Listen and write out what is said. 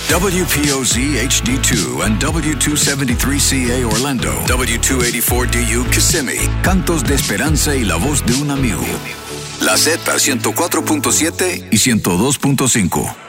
WPOZ HD2 and W273CA Orlando, W284DU Kissimmee, cantos de esperanza y la voz de un amigo. La Z 104.7 y 102.5.